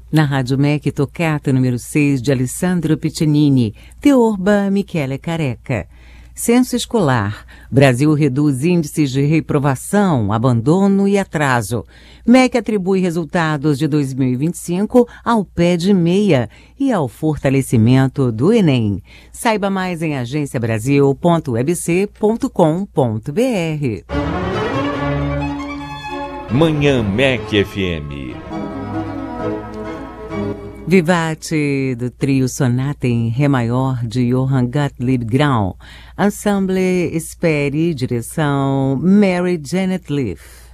Na Rádio MEC, Toccata número 6 de Alessandro Piccinini, Teorba Michele Careca. Censo escolar. Brasil reduz índices de reprovação, abandono e atraso. MEC atribui resultados de 2025 ao pé de meia e ao fortalecimento do Enem. Saiba mais em agenciabrasil.webc.com.br. Manhã MEC FM. Vivace, do trio Sonata em Ré maior de Johann Gottlieb Grau. Ensemble Espere, direção Mary Janet Leaf.